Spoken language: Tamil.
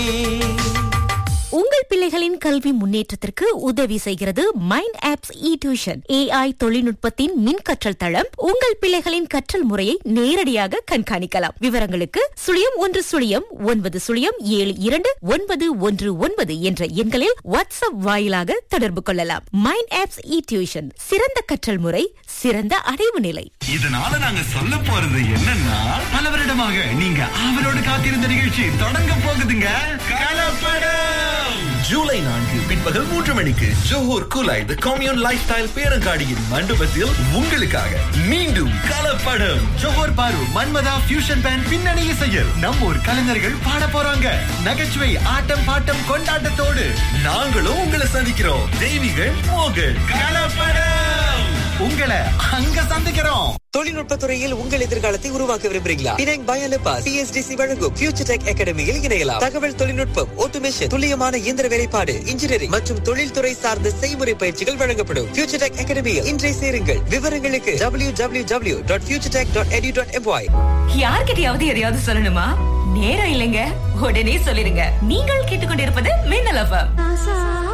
உங்கள் பிள்ளைகளின் கல்வி முன்னேற்றத்திற்கு உதவி செய்கிறது மைண்ட் ஆப்ஸ் டியூஷன். AI தொழில்நுட்பத்தின் மின் கற்றல் தளம். உங்கள் பிள்ளைகளின் கற்றல் முறையை நேரடியாக கண்காணிக்கலாம். விவரங்களுக்கு 0110702919 என்ற எண்களில் வாட்ஸ்அப் வாயிலாக தொடர்பு கொள்ளலாம். மைண்ட் ஆப்ஸ் டியூஷன், சிறந்த கற்றல் முறை, சிறந்த அடைவு நிலை. இதனால நாங்க சொல்ல போறது என்னன்னா, பல வருடமாக நீங்க ஆவலோடு காத்திருந்த நிகழ்ச்சி தொடங்க போகுதுங்க. கலப்படம் ஜூலை 4 பிற்பகல் 3 மணிக்கு ஜோஹர் குலாய் தி கம்யூன் லைஃப் ஸ்டைல் பேரங்காடியின் மண்டபத்தில் உங்களுக்காக மீண்டும் கலப்படம். ஜோஹர் பாரு மன்மதா ஃபியூஷன் பேண்ட் பின்னணி இசையில் நம்ம ஊர் கலைஞர்கள் பாட போறாங்க. நகைச்சுவை, ஆட்டம் பாட்டம் கொண்டாட்டத்தோடு நாங்களும் உங்களை சந்திக்கிறோம். தெய்வீகள் மோகன். கலப்படம் உங்களை அங்க சந்திக்கிறோம். தொழில்நுட்ப துறையில் உங்கள் எதிர்காலத்தை உருவாக்க விரும்புகிறீங்களா? பினாங் பயாலபா CSDC வழங்கும் ஃபியூச்சர் டெக் அகாடமியில் இணையலாம். தகவல் தொழில்நுட்பம், ஆட்டோமேஷன், துல்லியமான இயந்திர வேலைப்பாடு, இன்ஜினியரிங் மற்றும் தொழில்துறை சார்ந்த செய்முறை பயிற்சிகள் வழங்கப்படும். ஃபியூச்சர் டெக் அகாடமியில் இன்றைய சேருங்கள். விவரங்களுக்கு www.futuretech.edu.my. யார்கிட்டயாவது எதையாவது சொல்லணுமா? நேரம் இல்லைங்க, உடனே சொல்லிருங்க. நீங்கள் கேட்டுக்கொண்டிருப்பது மின்னல் FM.